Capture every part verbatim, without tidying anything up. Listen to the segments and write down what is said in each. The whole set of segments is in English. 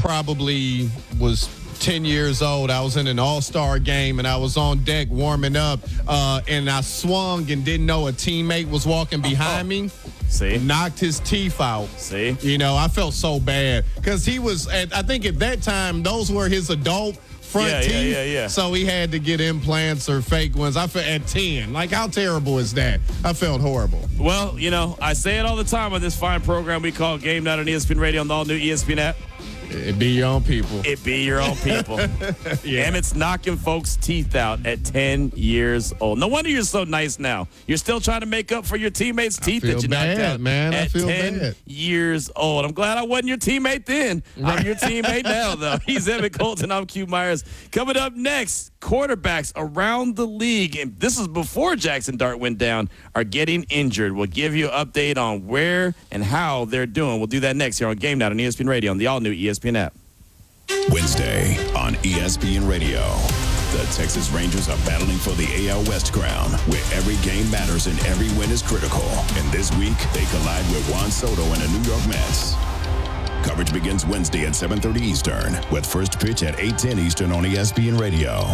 probably was ten years old. I was in an all-star game, and I was on deck warming up, uh, and I swung and didn't know a teammate was walking behind me. See? Knocked his teeth out. See? You know, I felt so bad because he was, at, I think at that time, those were his adult front yeah, teeth. Yeah, yeah, yeah. So he had to get implants or fake ones. I felt at ten. Like, how terrible is that? I felt horrible. Well, you know, I say it all the time on this fine program we call Game Night on E S P N Radio on the all-new E S P N app. It be your own people. It be your own people. Yeah. Emmitt's knocking folks' teeth out at ten years old. No wonder you're so nice now. You're still trying to make up for your teammates' teeth that you knocked bad, out man. at I feel ten bad. years old. I'm glad I wasn't your teammate then. I'm your teammate now, though. He's Emmett Colton. I'm Q Myers. Coming up next, quarterbacks around the league, and this is before Jackson Dart went down, are getting injured. We'll give you an update on where and how they're doing. We'll do that next here on Game Night on E S P N Radio on the all-new E S P N app. Wednesday on E S P N Radio. The Texas Rangers are battling for the A L West crown, where every game matters and every win is critical. And this week, they collide with Juan Soto and the New York Mets. Coverage begins Wednesday at seven thirty Eastern, with first pitch at eight ten Eastern on E S P N Radio.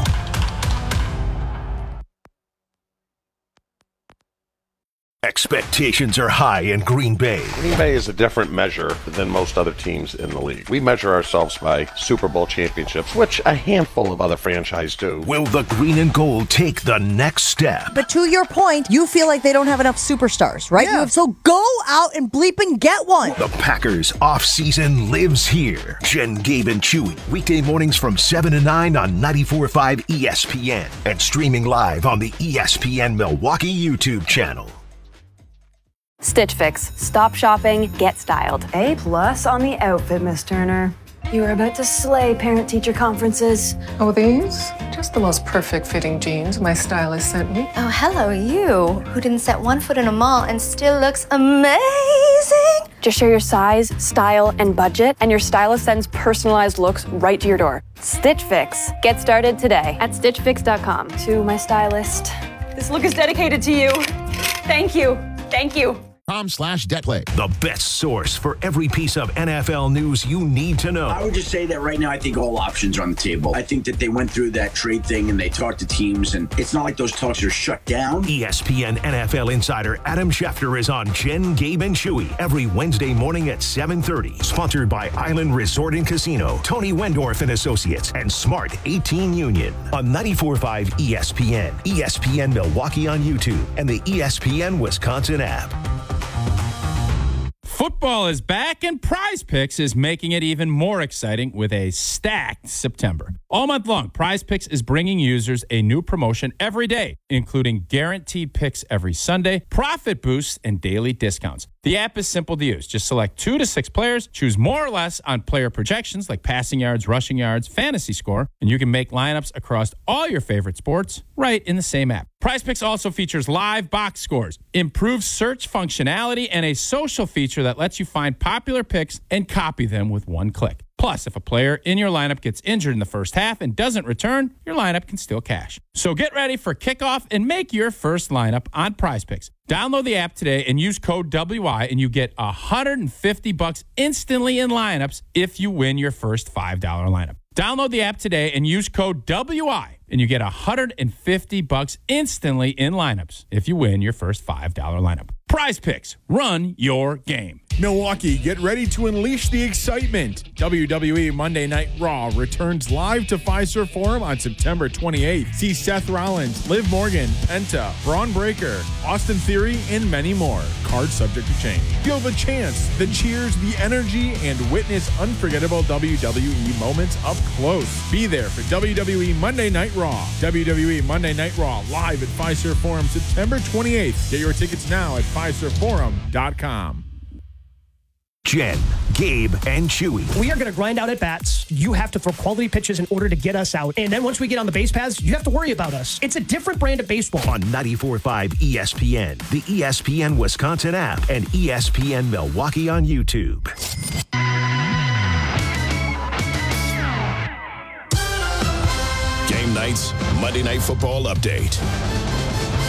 Expectations are high in Green Bay. Green Bay is a different measure than most other teams in the league. We measure ourselves by Super Bowl championships, which a handful of other franchises do. Will the green and gold take the next step? But to your point, you feel like they don't have enough superstars, right? Yeah. You, so go out and bleep and get one. The Packers offseason lives here. Jen, Gabe, and Chewy. Weekday mornings from seven to nine on ninety-four point five E S P N and streaming live on the E S P N Milwaukee YouTube channel. Stitch Fix. Stop shopping, get styled. A plus on the outfit, Miss Turner. You are about to slay parent-teacher conferences. Oh, these? Just the most perfect fitting jeans my stylist sent me. Oh, hello, you, who didn't set one foot in a mall and still looks amazing. Just share your size, style, and budget, and your stylist sends personalized looks right to your door. Stitch Fix. Get started today at stitch fix dot com. To my stylist, this look is dedicated to you. Thank you. Thank you. Com slash debt play. The best source for every piece of N F L news you need to know. I would just say that right now, I think all options are on the table. I think that they went through that trade thing and they talked to teams, and it's not like those talks are shut down. E S P N N F L insider Adam Schefter is on Jen, Gabe, and Chewy every Wednesday morning at seven thirty. Sponsored by Island Resort and Casino, Tony Wendorf and Associates, and Smart eighteen Union on ninety-four point five E S P N, E S P N Milwaukee on YouTube, and the E S P N Wisconsin app. Football is back, and Prize Picks is making it even more exciting with a stacked September. All month long, Prize Picks is bringing users a new promotion every day, including guaranteed picks every Sunday, profit boosts, and daily discounts. The app is simple to use. Just select two to six players, choose more or less on player projections like passing yards, rushing yards, fantasy score, and you can make lineups across all your favorite sports right in the same app. Prize Picks also features live box scores, improved search functionality, and a social feature that lets you find popular picks and copy them with one click. Plus, if a player in your lineup gets injured in the first half and doesn't return, your lineup can still cash. So get ready for kickoff and make your first lineup on Prize Picks. Download the app today and use code W Y, and you get one hundred fifty bucks instantly in lineups if you win your first five dollar lineup. Download the app today and use code W Y, and you get one hundred fifty bucks instantly in lineups if you win your first five dollar lineup. Prize Picks. Run your game. Milwaukee, get ready to unleash the excitement. W W E Monday Night Raw returns live to Fiserv Forum on September twenty-eighth. See Seth Rollins, Liv Morgan, Penta, Braun Breaker, Austin Theory, and many more. Card subject to change. Feel the chants, the cheers, the energy, and witness unforgettable W W E moments up close. Be there for W W E Monday Night Raw. W W E Monday Night Raw live at Fiserv Forum September twenty-eighth. Get your tickets now at fiserv forum dot com. Jen, Gabe, and Chewy. We are going to grind out at bats. You have to throw quality pitches in order to get us out. And then once we get on the base paths, you have to worry about us. It's a different brand of baseball. On ninety-four point five E S P N, the E S P N Wisconsin app, and E S P N Milwaukee on YouTube. Game Night's Monday Night Football Update.